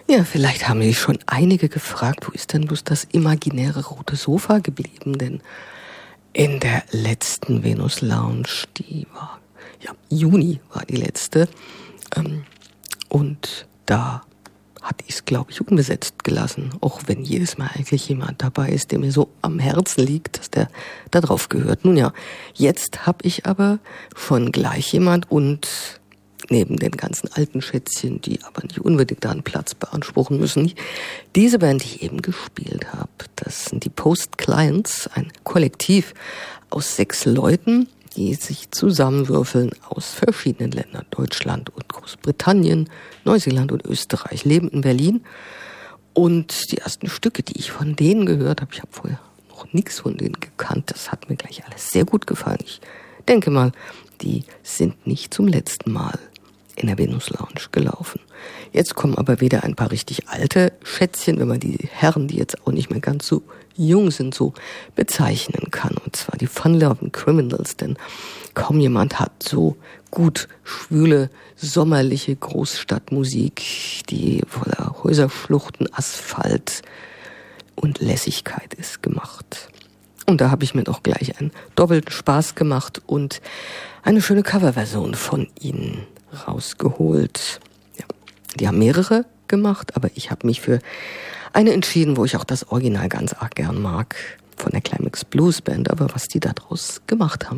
Ja, vielleicht haben sich schon einige gefragt, wo ist denn bloß das imaginäre rote Sofa geblieben? Denn in der letzten Venus Lounge, die war, Juni war die letzte, und da hatte ich es, glaube ich, unbesetzt gelassen. Auch wenn jedes Mal eigentlich jemand dabei ist, der mir so am Herzen liegt, dass der da drauf gehört. Nun ja, jetzt habe ich aber schon gleich jemand und neben den ganzen alten Schätzchen, die aber nicht unbedingt da einen Platz beanspruchen müssen, diese Band, die ich eben gespielt habe, das sind die Post Clients, ein Kollektiv aus 6 Leuten, die sich zusammenwürfeln aus verschiedenen Ländern, Deutschland und Großbritannien, Neuseeland und Österreich, leben in Berlin. Und die ersten Stücke, die ich von denen gehört habe, ich habe vorher noch nichts von denen gekannt, das hat mir gleich alles sehr gut gefallen. Ich denke mal, die sind nicht zum letzten Mal in der Venus Lounge gelaufen. Jetzt kommen aber wieder ein paar richtig alte Schätzchen, wenn man die Herren, die jetzt auch nicht mehr ganz so jung sind, so bezeichnen kann. Und zwar die Fun Loving Criminals, denn kaum jemand hat so gut schwüle, sommerliche Großstadtmusik, die voller Häuserschluchten, Asphalt und Lässigkeit ist, gemacht. Und da habe ich mir doch gleich einen doppelten Spaß gemacht und eine schöne Coverversion von ihnen rausgeholt. Ja, die haben mehrere gemacht, aber ich habe mich für eine entschieden, wo ich auch das Original ganz arg gern mag, von der Climax Blues Band. Aber was die da draus gemacht haben,